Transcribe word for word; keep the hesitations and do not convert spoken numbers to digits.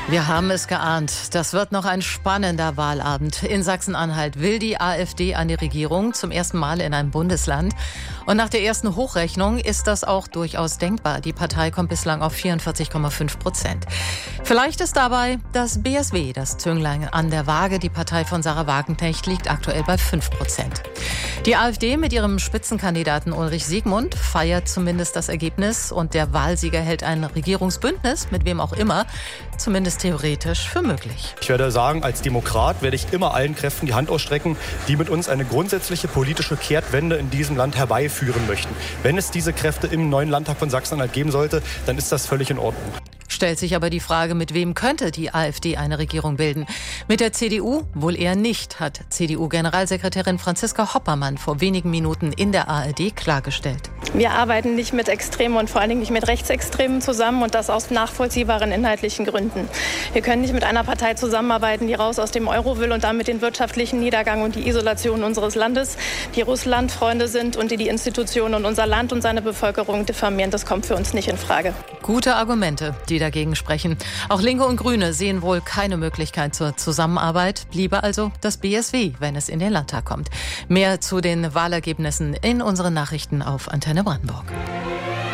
Wir haben es geahnt. Das wird noch ein spannender Wahlabend. In Sachsen-Anhalt will die AfD an die Regierung, zum ersten Mal in einem Bundesland. Und nach der ersten Hochrechnung ist das auch durchaus denkbar. Die Partei kommt bislang auf vierundvierzig Komma fünf Prozent. Vielleicht ist dabei das B S W, das Zünglein an der Waage. Die Partei von Sarah Wagenknecht liegt aktuell bei fünf Prozent. Die AfD mit ihrem Spitzenkandidaten Ulrich Siegmund feiert zumindest das Ergebnis. Und der Wahlsieger hält ein Regierungsbündnis, mit wem auch immer, zumindest theoretisch für möglich. Ich werde sagen, als Demokrat werde ich immer allen Kräften die Hand ausstrecken, die mit uns eine grundsätzliche politische Kehrtwende in diesem Land herbeiführen möchten. Wenn es diese Kräfte im neuen Landtag von Sachsen-Anhalt geben sollte, dann ist das völlig in Ordnung. Stellt sich aber die Frage, mit wem könnte die AfD eine Regierung bilden? Mit der C D U wohl eher nicht, hat C D U-Generalsekretärin Franziska Hoppermann vor wenigen Minuten in der A R D klargestellt. Wir arbeiten nicht mit Extremen und vor allen Dingen nicht mit Rechtsextremen zusammen und das aus nachvollziehbaren inhaltlichen Gründen. Wir können nicht mit einer Partei zusammenarbeiten, die raus aus dem Euro will und damit den wirtschaftlichen Niedergang und die Isolation unseres Landes, die Russland-Freunde sind und die die Institutionen und unser Land und seine Bevölkerung diffamieren. Das kommt für uns nicht in Frage. Gute Argumente, die dagegen sprechen. Auch Linke und Grüne sehen wohl keine Möglichkeit zur Zusammenarbeit. Bliebe also das B S W, wenn es in den Landtag kommt. Mehr zu den Wahlergebnissen in unseren Nachrichten auf Antenne Brandenburg.